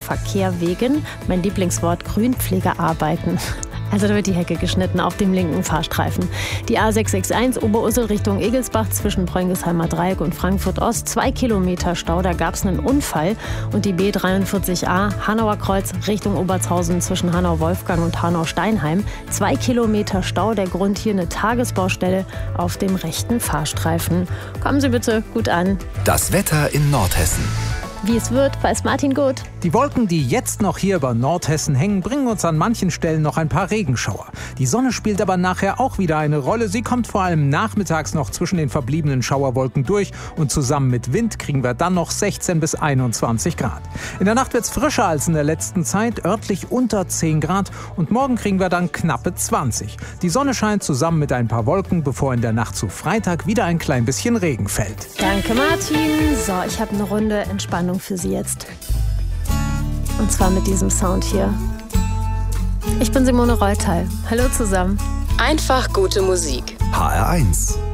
Verkehr wegen, mein Lieblingswort, Grünpflegearbeiten. Also da wird die Hecke geschnitten auf dem linken Fahrstreifen. Die A661 Oberursel Richtung Egelsbach zwischen Bräunigsheimer Dreieck und Frankfurt Ost. 2 Kilometer Stau, da gab es einen Unfall. Und die B43a Hanauer Kreuz Richtung Obertshausen zwischen Hanau-Wolfgang und Hanau-Steinheim. 2 Kilometer Stau, der Grund hier eine Tagesbaustelle auf dem rechten Fahrstreifen. Kommen Sie bitte gut an. Das Wetter in Nordhessen. Wie es wird, weiß Martin gut. Die Wolken, die jetzt noch hier über Nordhessen hängen, bringen uns an manchen Stellen noch ein paar Regenschauer. Die Sonne spielt aber nachher auch wieder eine Rolle. Sie kommt vor allem nachmittags noch zwischen den verbliebenen Schauerwolken durch und zusammen mit Wind kriegen wir dann noch 16 bis 21 Grad. In der Nacht wird es frischer als in der letzten Zeit, örtlich unter 10 Grad und morgen kriegen wir dann knappe 20. Die Sonne scheint zusammen mit ein paar Wolken, bevor in der Nacht zu Freitag wieder ein klein bisschen Regen fällt. Danke Martin. So, ich habe eine Runde Entspannung für Sie jetzt. Und zwar mit diesem Sound hier. Ich bin Simone Reutal. Hallo zusammen. Einfach gute Musik. HR1